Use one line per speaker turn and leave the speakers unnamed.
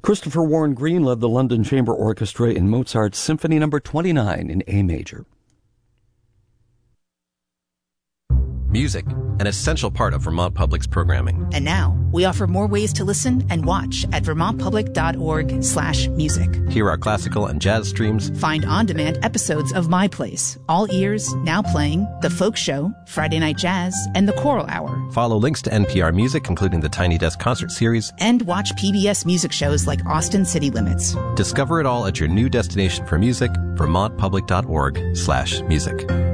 Christopher Warren Green led the London Chamber Orchestra in Mozart's Symphony No. 29 in A major.
Music, an essential part of Vermont Public's programming.
And now, we offer more ways to listen and watch at vermontpublic.org/music.
Hear our classical and jazz streams.
Find on-demand episodes of My Place, All Ears, Now Playing, The Folk Show, Friday Night Jazz, and The Choral Hour.
Follow links to NPR Music, including the Tiny Desk concert series.
And watch PBS music shows like Austin City Limits.
Discover it all at your new destination for music, vermontpublic.org/music.